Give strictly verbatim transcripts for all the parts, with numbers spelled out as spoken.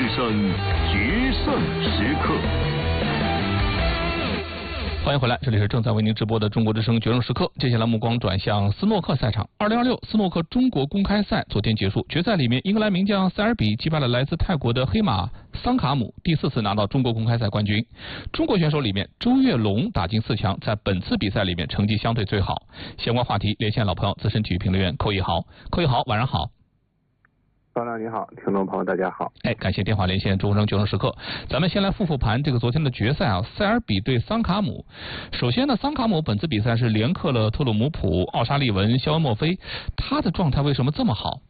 生决胜时刻。 欢迎回来，这里是正在为您直播的中国之声决胜时刻。接下来目光转向斯诺克赛场。二零二六斯诺克中国公开赛昨天结束，决赛里面英格兰名将塞尔比击败了来自泰国的黑马桑卡姆，第四次拿到中国公开赛冠军。中国选手里面，周跃龙打进四强，在本次比赛里面成绩相对最好。相关话题连线老朋友资深体育评论员寇一豪。寇一豪，晚上好。 高亮你好，听众朋友大家好。 哎，感谢电话连线中国之声决胜时刻。咱们先来复复盘这个昨天的决赛啊，塞尔比对桑卡姆。首先呢，桑卡姆本次比赛是连克了特鲁姆普、奥沙利文、肖恩莫菲，他的状态为什么这么好？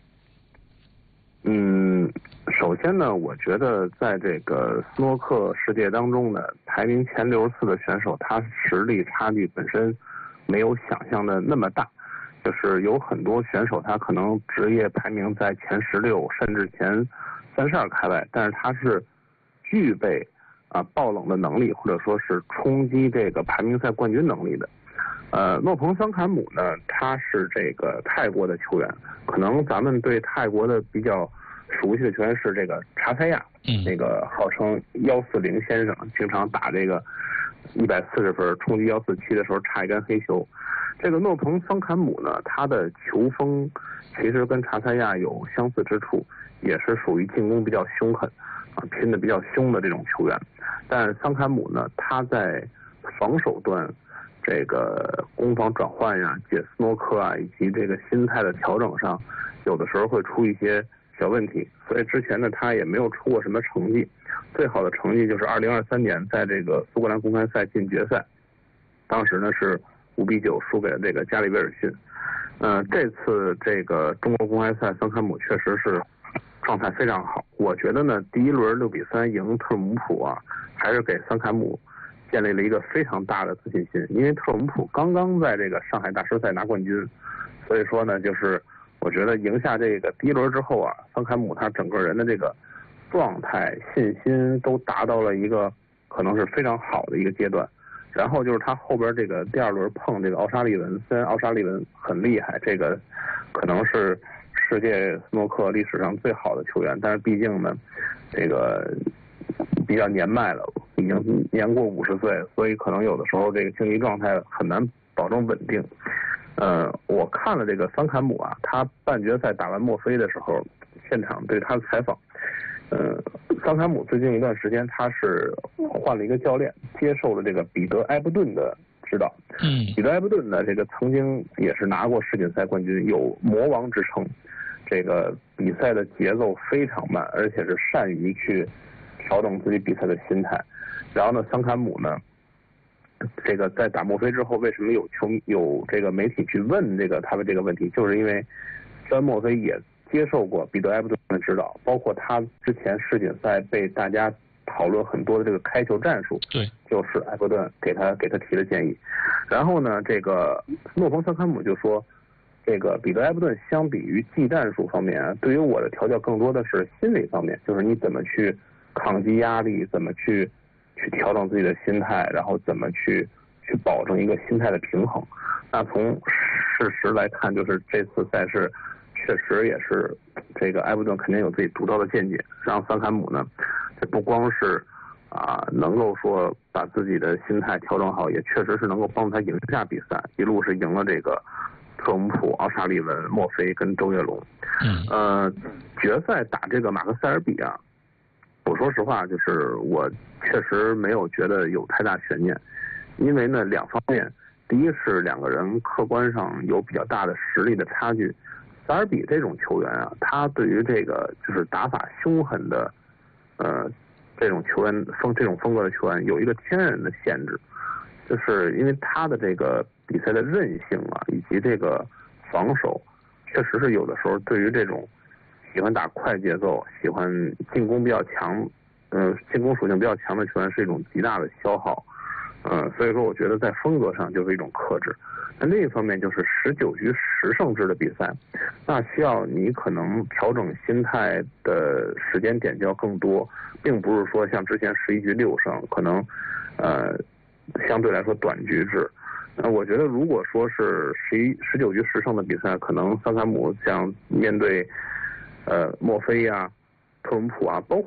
嗯，首先呢，我觉得在这个斯诺克世界当中呢，排名前六十四的选手，他实力差距本身没有想象的那么大。就是有很多选手，他可能职业排名在前十六，甚至前三十二开外，但是他是具备啊爆冷的能力，或者说是冲击这个排名赛冠军能力的。呃，诺彭桑卡姆呢，他是这个泰国的球员，可能咱们对泰国的比较熟悉的球员是这个查塞亚， 嗯， 那个号称幺四零先生，经常打这个一百四十分，冲击幺四七的时候差一根黑球。这个诺彭桑坎姆呢，他的球风其实跟查塞亚有相似之处，也是属于进攻比较凶狠啊，拼的比较凶的这种球员。但是桑坎姆呢，他在防守端这个攻防转换呀、解斯诺克啊，以及这个心态的调整上，有的时候会出一些小问题。所以之前呢，他也没有出过什么成绩。最好的成绩就是二零二三年在这个苏格兰公开赛进决赛，当时呢是五比九输给了这个加里威尔逊。呃，这次这个中国公开赛，桑坎姆确实是状态非常好。我觉得呢，第一轮六比三赢特鲁姆普啊，还是给桑坎姆建立了一个非常大的自信心。因为特鲁姆普刚刚在这个上海大师赛拿冠军，所以说呢，就是我觉得赢下这个第一轮之后啊，桑坎姆他整个人的这个状态、信心都达到了一个可能是非常好的一个阶段。然后就是他后边这个第二轮碰这个奥沙利文，虽然奥沙利文很厉害，这个可能是世界斯诺克历史上最好的球员，但是毕竟呢，这个比较年迈了，已经年过五十岁，所以可能有的时候这个竞技状态很难保证稳定。呃，我看了这个桑坎姆啊，他半决赛打完墨菲的时候，现场对他的采访。呃，桑坎姆最近一段时间他是换了一个教练，接受了这个彼得埃伯顿的指导。 嗯， 彼得埃伯顿呢，这个曾经也是拿过世锦赛冠军，有魔王之称。这个比赛的节奏非常慢，而且是善于去调整自己比赛的心态。然后呢，桑坎姆呢，这个在打墨菲之后，为什么有球有这个媒体去问这个他的这个问题，就是因为肖恩墨菲也接受过彼得埃伯顿的指导，包括他之前世锦赛被大家讨论很多的这个开球战术， 对， 就是埃伯顿给他给他提的建议。然后呢，这个诺彭桑坎姆就说，这个彼得埃伯顿相比于技战术方面啊，对于我的调教更多的是心理方面，就是你怎么去抗击压力，怎么去去调整自己的心态，然后怎么去去保证一个心态的平衡。那从事实来看，就是这次赛事确实也是这个埃伯顿肯定有自己独到的见解，让桑坎姆呢，这不光是啊能够说把自己的心态调整好，也确实是能够帮他赢下比赛，一路是赢了这个特鲁姆普、奥沙利文、墨菲跟周跃龙。 嗯， 呃，决赛打这个马克塞尔比啊，我说实话，就是我确实没有觉得有太大悬念，因为呢两方面，第一是两个人客观上有比较大的实力的差距。塞尔比这种球员啊，他对于这个就是打法凶狠的，呃，这种球员风这种风格的球员有一个天然的限制，就是因为他的这个比赛的韧性啊，以及这个防守，确实是有的时候对于这种喜欢打快节奏、喜欢进攻比较强，呃，进攻属性比较强的球员是一种极大的消耗，呃，所以说我觉得在风格上就是一种克制。那另一方面就是十九局十胜制的比赛，那需要你可能调整心态的时间点就要更多，并不是说像之前十一局六胜，可能呃相对来说短局制。那我觉得如果说是十一十九局十胜的比赛，可能桑坎姆像面对呃墨菲呀、特鲁姆普啊，包括